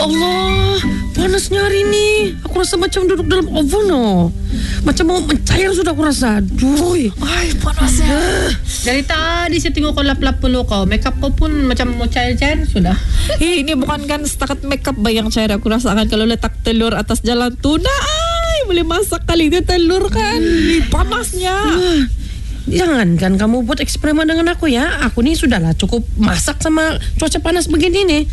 Ya Allah, panasnya hari ini. Aku rasa macam duduk dalam oven Macam mau mencair sudah aku rasa. Aduh. Ay, panasnya. Dari tadi saya tengok kau lap-lap peluh kau. Makeup kau pun macam mau cair-cair sudah. Ini bukan kan setakat makeup ba yang cair. Aku rasakan kalau letak telur atas jalan tuna. Boleh masak kali dia telur kan. Panasnya. Jangan kan kamu buat eksperimen dengan aku ya. Aku ni sudahlah cukup masak sama cuaca panas begini nih.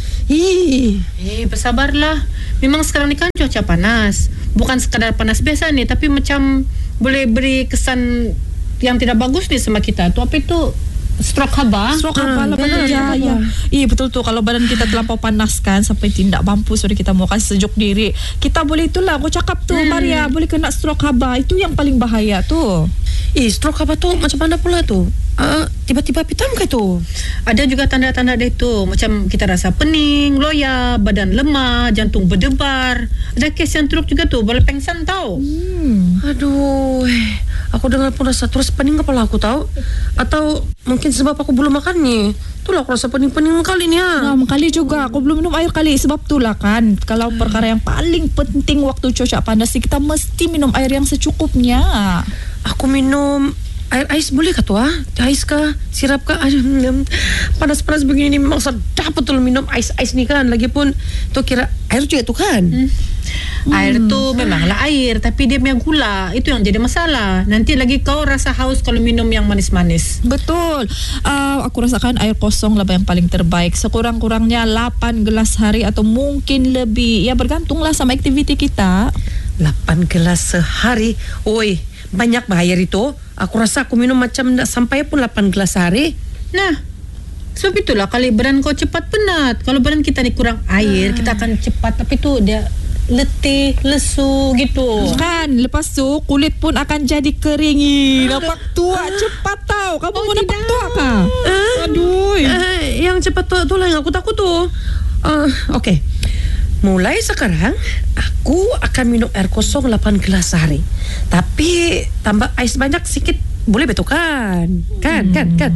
Bersabarlah. Memang sekarang ni kan cuaca panas. Bukan sekadar panas biasa nih, tapi macam boleh beri kesan yang tidak bagus nih sama kita. Itu apa itu? Stroke haba. Stroke haba lah betul ya. Iya betul tuh. Kalau badan kita terlampau panas kan sampai tidak mampu sudah kita mau kasih sejuk diri. Kita boleh itulah. Aku cakap tuh Maria boleh kena stroke haba. Itu yang paling bahaya tuh. Stroke haba tuh macam mana pula tuh? Tiba-tiba pitam ke tu? Ada juga tanda-tanda dia tu. Macam kita rasa pening, loya, badan lemah, jantung berdebar. Ada kes yang teruk juga tuh. Boleh pengsan tau. Aduh. Aku dengar pun rasa terus pening kepala aku tahu. Atau mungkin sebab aku belum makan nih. Itulah aku rasa pening-pening kali ni kali juga aku belum minum air kali. Sebab itulah kan kalau perkara yang paling penting waktu cuaca panas kita mesti minum air yang secukupnya. Aku minum air ais boleh kah tu ais kah? Sirap kah? Panas-panas begini ni memang sedap betul minum ais ni kan. Lagipun tu kira air juga tu kan. Air tu memanglah air, tapi dia punya gula. Itu yang jadi masalah. Nanti lagi kau rasa haus kalau minum yang manis-manis. Betul. Aku rasakan air kosong lah yang paling terbaik. Sekurang-kurangnya 8 gelas sehari atau mungkin lebih. Ya bergantunglah sama aktiviti kita. 8 gelas sehari. Oi, banyak bahaya itu. Aku rasa aku minum macam tak sampai pun 8 gelas sehari. Nah, sebab itulah kali badan kau cepat penat. Kalau badan kita ni kurang air, kita akan cepat. Tapi tu dia letih, lesu gitu. Kan, lepas tu kulit pun akan jadi kering. Nampak tua cepat tau. Kamu mau nampak tua kah? Aduh. Yang cepat tua tu lah yang aku takut tu. Okey. Mulai sekarang aku akan minum air kosong 8 gelas sehari. Tapi tambah ais banyak sikit boleh betul kan? Kan.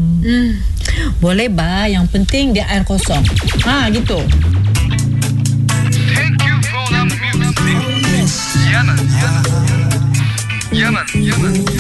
Boleh ba, yang penting dia air kosong. Gitu. Thank you for the music. Yaman.